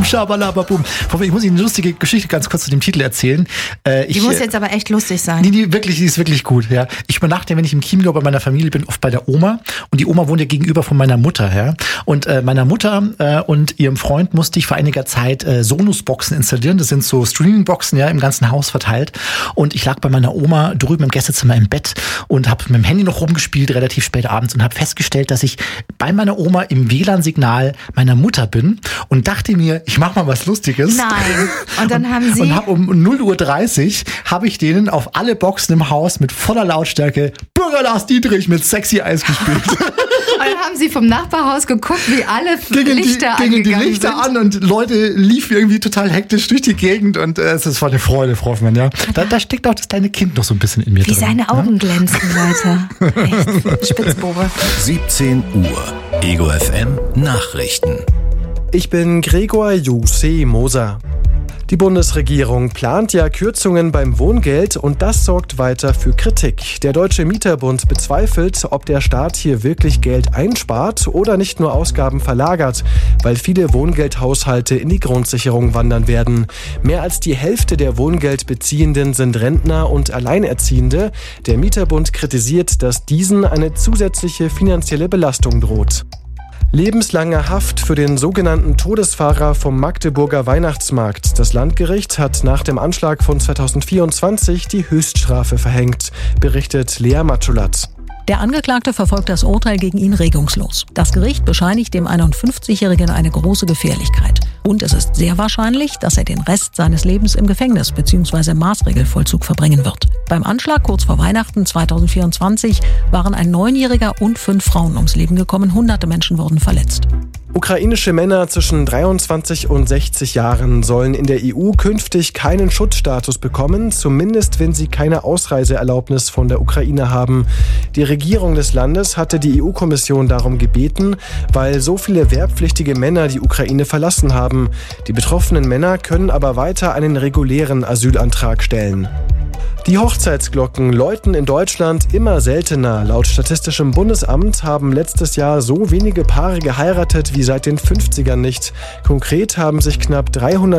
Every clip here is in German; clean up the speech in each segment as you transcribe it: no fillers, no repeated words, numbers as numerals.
Schabalababum. Ich muss Ihnen eine lustige Geschichte ganz kurz zu dem Titel erzählen. Die muss jetzt aber echt lustig sein. Die ist wirklich gut. Ja. Ich übernachte, wenn ich im Chiemgau bei meiner Familie bin, oft bei der Oma. Und die Oma wohnt ja gegenüber von meiner Mutter. Ja. Und meiner Mutter und ihrem Freund musste ich vor einiger Zeit Sonos-Boxen installieren. Das sind so Streaming-Boxen, ja, im ganzen Haus verteilt. Und ich lag bei meiner Oma drüben im Gästezimmer im Bett und habe mit dem Handy noch rumgespielt, relativ spät abends, und habe festgestellt, dass ich bei meiner Oma im WLAN-Signal meiner Mutter bin und dachte mir, ich mache mal was Lustiges. Nein. Und dann haben Sie... Und habe um 0:30 Uhr habe ich denen auf alle Boxen im Haus mit voller Lautstärke Bürger Lars Dietrich mit Sexy Eis gespielt. Und dann haben Sie vom Nachbarhaus geguckt, wie alle Lichter gingen die angegangen Lichter sind. an und Leute liefen irgendwie total hektisch durch die Gegend und es war eine Freude, Frau Hoffmann, ja. Da steckt auch das kleine Kind noch so ein bisschen in mir Wie drin. seine Augen glänzen, Leute. Echt, Spitzbube. 17 Uhr. Ego FM Nachrichten. Ich bin Gregor Jussi Moser. Die Bundesregierung plant ja Kürzungen beim Wohngeld und das sorgt weiter für Kritik. Der Deutsche Mieterbund bezweifelt, ob der Staat hier wirklich Geld einspart oder nicht nur Ausgaben verlagert, weil viele Wohngeldhaushalte in die Grundsicherung wandern werden. Mehr als die Hälfte der Wohngeldbeziehenden sind Rentner und Alleinerziehende. Der Mieterbund kritisiert, dass diesen eine zusätzliche finanzielle Belastung droht. Lebenslange Haft für den sogenannten Todesfahrer vom Magdeburger Weihnachtsmarkt. Das Landgericht hat nach dem Anschlag von 2024 die Höchststrafe verhängt, berichtet Lea Matschulat. Der Angeklagte verfolgt das Urteil gegen ihn regungslos. Das Gericht bescheinigt dem 51-Jährigen eine große Gefährlichkeit. Und es ist sehr wahrscheinlich, dass er den Rest seines Lebens im Gefängnis bzw. Maßregelvollzug verbringen wird. Beim Anschlag kurz vor Weihnachten 2024 waren ein 9-Jähriger und 5 Frauen ums Leben gekommen. Hunderte Menschen wurden verletzt. Ukrainische Männer zwischen 23 und 60 Jahren sollen in der EU künftig keinen Schutzstatus bekommen, zumindest wenn sie keine Ausreiseerlaubnis von der Ukraine haben. Die Regierung des Landes hatte die EU-Kommission darum gebeten, weil so viele wehrpflichtige Männer die Ukraine verlassen haben. Die betroffenen Männer können aber weiter einen regulären Asylantrag stellen. Die Hochzeitsglocken läuten in Deutschland immer seltener. Laut Statistischem Bundesamt haben letztes Jahr so wenige Paare geheiratet wie seit den 50ern nicht. Konkret haben sich knapp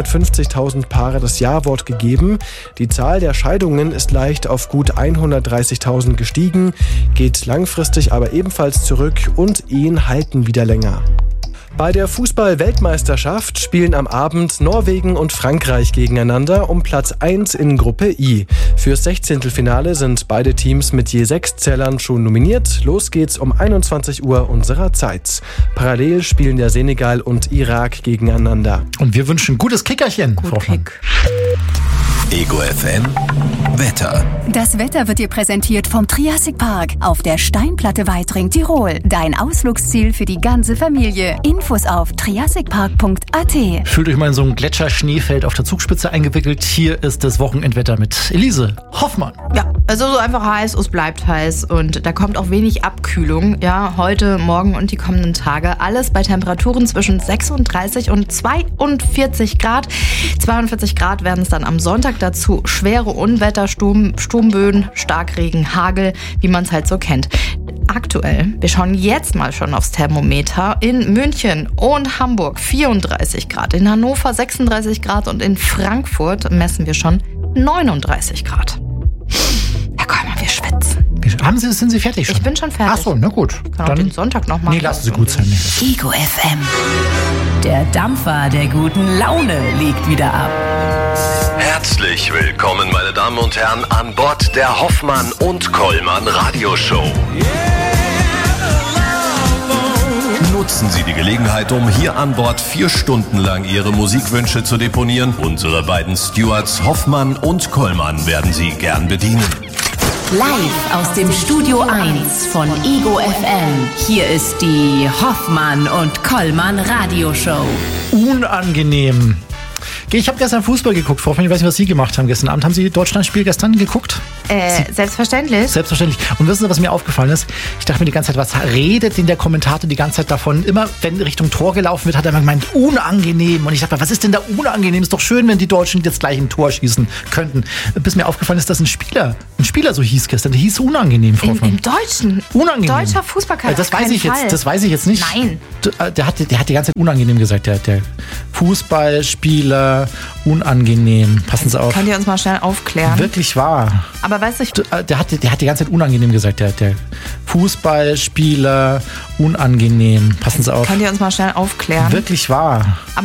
350.000 Paare das Ja-Wort gegeben. Die Zahl der Scheidungen ist leicht auf gut 130.000 gestiegen, geht langfristig aber ebenfalls zurück und Ehen halten wieder länger. Bei der Fußball-Weltmeisterschaft spielen am Abend Norwegen und Frankreich gegeneinander um Platz 1 in Gruppe I. Fürs 16. sind beide Teams mit je 6 Zählern schon nominiert. Los geht's um 21 Uhr unserer Zeit. Parallel spielen der Senegal und Irak gegeneinander. Und wir wünschen gutes Kickerchen, Frau Kick. Ego FM Wetter. Das Wetter wird dir präsentiert vom Triassic Park auf der Steinplatte Weitring, Tirol. Dein Ausflugsziel für die ganze Familie. Infos auf triassicpark.at. Fühlt euch mal in so ein Gletscherschneefeld auf der Zugspitze eingewickelt. Hier ist das Wochenendwetter mit Elise Hoffmann. Ja, also so einfach heiß, es bleibt heiß und da kommt auch wenig Abkühlung. Ja, heute, morgen und die kommenden Tage. Alles bei Temperaturen zwischen 36 und 42 Grad. 42 Grad werden es dann am Sonntag. Dazu schwere Unwetter, Sturmböen, Starkregen, Hagel, wie man es halt so kennt. Aktuell, wir schauen jetzt mal schon aufs Thermometer, in München und Hamburg 34 Grad, in Hannover 36 Grad und in Frankfurt messen wir schon 39 Grad. Herr Kollmann, wir schwitzen. Sind Sie fertig schon? Ich bin schon fertig. Ach so, na gut. Ich kann auch den Sonntag noch machen. Nee, lassen Sie gut sein. Ego FM. Der Dampfer der guten Laune legt wieder ab. Herzlich willkommen, meine Damen und Herren, an Bord der Hoffmann und Kollmann Radioshow. Nutzen Sie die Gelegenheit, um hier an Bord 4 Stunden lang Ihre Musikwünsche zu deponieren. Unsere beiden Stewards Hoffmann und Kollmann werden Sie gern bedienen. Live aus dem Studio 1 von Ego FM. Hier ist die Hoffmann und Kollmann Radioshow. Unangenehm. Ich habe gestern Fußball geguckt, Frau Hoffmann. Ich weiß nicht, was Sie gemacht haben gestern Abend. Haben Sie Deutschland-Spiel gestern geguckt? Selbstverständlich. Selbstverständlich. Und wissen Sie, was mir aufgefallen ist? Ich dachte mir die ganze Zeit, was redet denn der Kommentator die ganze Zeit davon? Immer, wenn Richtung Tor gelaufen wird, hat er immer gemeint, unangenehm. Und ich dachte mir, was ist denn da unangenehm? Ist doch schön, wenn die Deutschen jetzt gleich ein Tor schießen könnten. Bis mir aufgefallen ist, dass ein Spieler Ein Spieler, so hieß gestern. Der hieß unangenehm, Frau von. Im Deutschen? Unangenehm. Deutscher Fußballkader. Das weiß ich jetzt nicht. Nein. Der hat die ganze Zeit unangenehm gesagt. Der Fußballspieler unangenehm. Passen Sie auf. Könnt ihr uns mal schnell aufklären? Wirklich wahr. Aber weißt du, Der hat die ganze Zeit unangenehm gesagt. Der Fußballspieler unangenehm. Passen Sie auf. könnt ihr uns mal schnell aufklären? Wirklich wahr.